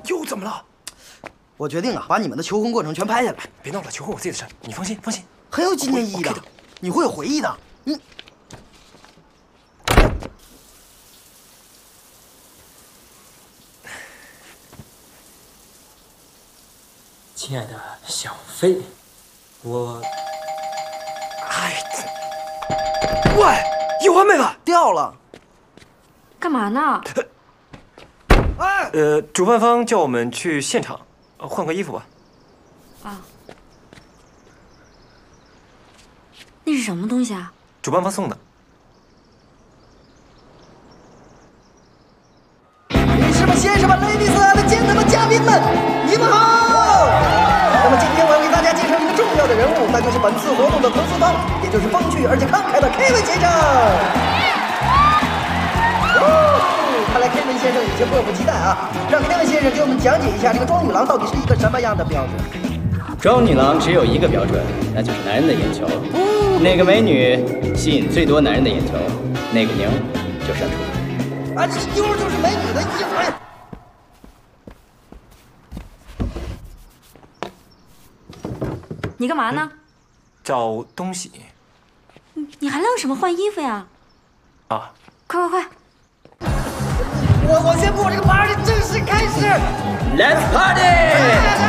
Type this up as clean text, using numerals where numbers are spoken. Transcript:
又怎么了？ 我决定啊，把你们的求婚过程全拍下来。 别闹了，求婚我自己的事，你放心，放心。 很有纪念意义的，你会有回忆的。你。 亲爱的小飞，我……哎，喂，有完没完？ 掉了。 干嘛呢？ 哎， 主办方叫我们去现场，换个衣服吧。 啊，那是什么东西啊？ 主办方送的。 女士们、先生们、ladies and gentlemen，嘉宾们，你们好！那么今天我要给大家介绍一个重要的人物，那就是本次活动的投资方，也就是风趣而且慷慨的 Kevin 先生。看来 Kevin 先生有些迫不及待啊！让 Kevin 先生给我们讲解一下这个装女郎到底是一个什么样的标准。 装女郎只有一个标准，那就是男人的眼球。哪个美女吸引最多男人的眼球，那个妞就胜出。 啊，这妞就是美女的意思。 你干嘛呢？ 找东西。 你还愣什么？换衣服呀！ 啊！ 快！ 我宣布这个 party 正式开始。 Let's party！